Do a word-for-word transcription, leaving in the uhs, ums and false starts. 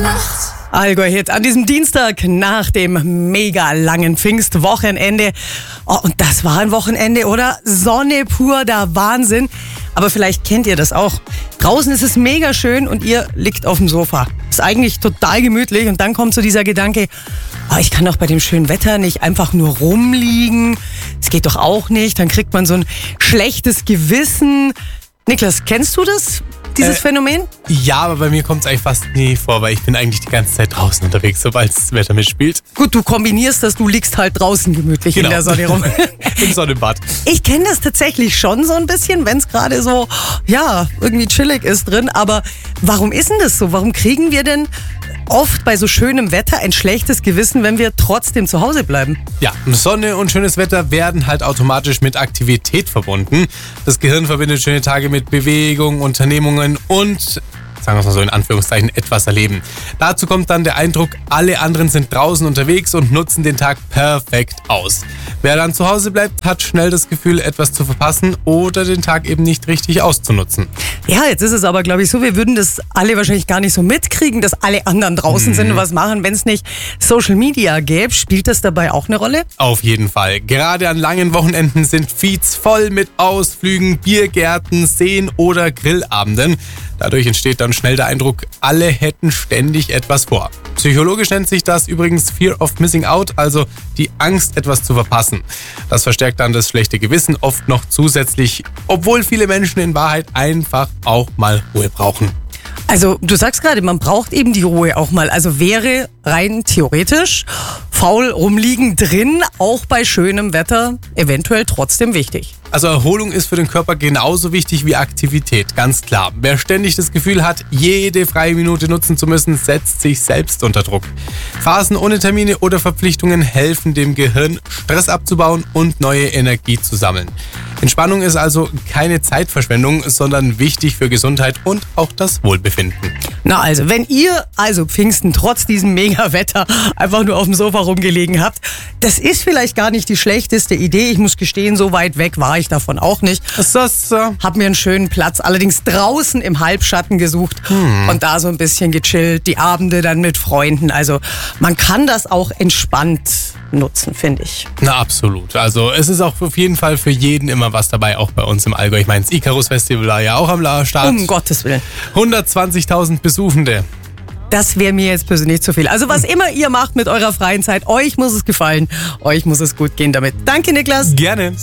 Allgäu-Hit an diesem Dienstag nach dem mega langen Pfingstwochenende. Oh, und das war ein Wochenende, oder? Sonne pur, der Wahnsinn. Aber vielleicht kennt ihr das auch. Draußen ist es mega schön und ihr liegt auf dem Sofa. Ist eigentlich total gemütlich und dann kommt so dieser Gedanke, oh, ich kann doch bei dem schönen Wetter nicht einfach nur rumliegen. Das geht doch auch nicht. Dann kriegt man so ein schlechtes Gewissen. Niklas, kennst du das? Dieses äh, Phänomen? Ja, aber bei mir kommt es eigentlich fast nie vor, weil ich bin eigentlich die ganze Zeit draußen unterwegs, sobald das Wetter mitspielt. Gut, du kombinierst das, du liegst halt draußen gemütlich genau. in der Sonne rum. Im Sonnenbad. Ich kenne das tatsächlich schon so ein bisschen, wenn es gerade so, ja, irgendwie chillig ist drin. Aber warum ist denn das so? Warum kriegen wir denn oft bei so schönem Wetter ein schlechtes Gewissen, wenn wir trotzdem zu Hause bleiben? Ja, Sonne und schönes Wetter werden halt automatisch mit Aktivität verbunden. Das Gehirn verbindet schöne Tage mit Bewegung, Unternehmungen und, sagen wir es mal so in Anführungszeichen, etwas erleben. Dazu kommt dann der Eindruck, alle anderen sind draußen unterwegs und nutzen den Tag perfekt aus. Wer dann zu Hause bleibt, hat schnell das Gefühl, etwas zu verpassen oder den Tag eben nicht richtig auszunutzen. Ja, jetzt ist es aber, glaube ich, so, wir würden das alle wahrscheinlich gar nicht so mitkriegen, dass alle anderen draußen mhm. sind und was machen. Wenn es nicht Social Media gäbe, spielt das dabei auch eine Rolle? Auf jeden Fall. Gerade an langen Wochenenden sind Feeds voll mit Ausflügen, Biergärten, Seen oder Grillabenden. Dadurch entsteht dann schnell der Eindruck, alle hätten ständig etwas vor. Psychologisch nennt sich das übrigens Fear of Missing Out, also die Angst, etwas zu verpassen. Das verstärkt dann das schlechte Gewissen oft noch zusätzlich, obwohl viele Menschen in Wahrheit einfach auch mal Ruhe brauchen. Also du sagst gerade, man braucht eben die Ruhe auch mal. Also wäre rein theoretisch faul rumliegen drin, auch bei schönem Wetter, eventuell trotzdem wichtig. Also Erholung ist für den Körper genauso wichtig wie Aktivität, ganz klar. Wer ständig das Gefühl hat, jede freie Minute nutzen zu müssen, setzt sich selbst unter Druck. Phasen ohne Termine oder Verpflichtungen helfen dem Gehirn, Stress abzubauen und neue Energie zu sammeln. Entspannung ist also keine Zeitverschwendung, sondern wichtig für Gesundheit und auch das Wohlbefinden. Na also, wenn ihr also Pfingsten trotz diesem Mega-Wetter einfach nur auf dem Sofa rumgelegen habt, das ist vielleicht gar nicht die schlechteste Idee. Ich muss gestehen, so weit weg war ich davon auch nicht. Das, äh Hab mir einen schönen Platz, allerdings draußen im Halbschatten gesucht hm. und da so ein bisschen gechillt, die Abende dann mit Freunden. Also man kann das auch entspannt nutzen, finde ich. Na absolut. Also es ist auch auf jeden Fall für jeden immer was dabei, auch bei uns im Allgäu. Ich meine, das Icarus Festival war ja auch am Start. Um Gottes Willen. hundertzwanzigtausend Besuchende. Das wäre mir jetzt persönlich zu viel. Also was immer ihr macht mit eurer freien Zeit, euch muss es gefallen. Euch muss es gut gehen damit. Danke, Niklas. Gerne.